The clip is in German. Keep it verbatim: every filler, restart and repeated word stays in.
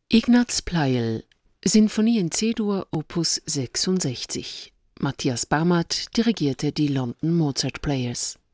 Ignaz Pleijel: Sinfonie in C-Dur Opus sechsundsechzig. Matthias Barmert dirigierte die London Mozart Players.